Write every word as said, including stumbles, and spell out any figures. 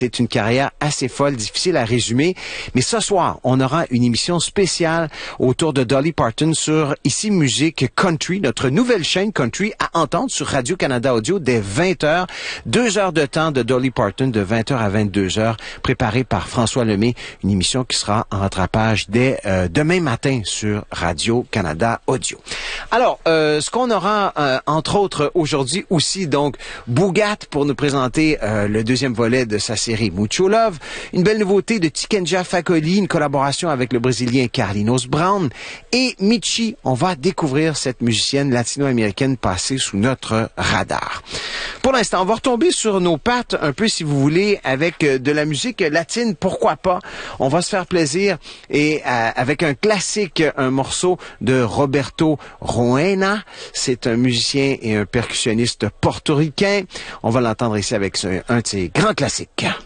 C'est une carrière assez folle, difficile à résumer. Mais ce soir, on aura une émission spéciale autour de Dolly Parton sur Ici Musique Country, notre nouvelle chaîne country à entendre sur Radio-Canada Audio dès vingt heures. Deux heures de temps de Dolly Parton de vingt heures à vingt-deux heures, préparée par François Lemay. Une émission qui sera en rattrapage dès euh, demain matin sur Radio-Canada Audio. Alors, euh, ce qu'on aura, euh, entre autres, aujourd'hui aussi, donc, Bougat pour nous présenter euh, le deuxième volet de sa série Mucho Love, une belle nouveauté de Tikenja Fakoli, une collaboration avec le Brésilien Carlinhos Brown, et Michi. On va découvrir cette musicienne latino-américaine passée sous notre radar. Pour l'instant, on va retomber sur nos pattes un peu, si vous voulez, avec de la musique latine, pourquoi pas. On va se faire plaisir et euh, avec un classique, un morceau de Roberto Roena. C'est un musicien et un percussionniste portoricain. On va l'entendre ici avec un de ses grands classiques.